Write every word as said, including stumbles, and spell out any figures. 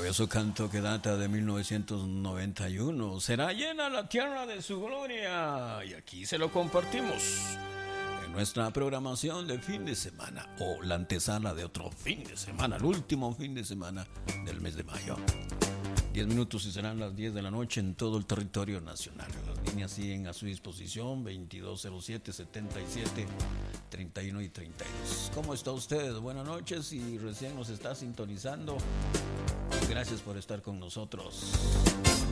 Maravilloso canto que data de mil novecientos noventa y uno. Será llena la tierra de su gloria. Y aquí se lo compartimos en nuestra programación de fin de semana, o la antesala de otro fin de semana, el último fin de semana del mes de mayo. Diez minutos y serán las diez de la noche en todo el territorio nacional. Las líneas siguen a su disposición: veintidós cero siete, setenta y siete, treinta y uno y treinta y dos. ¿Cómo está usted? Buenas noches. Si recién nos está sintonizando, gracias por estar con nosotros.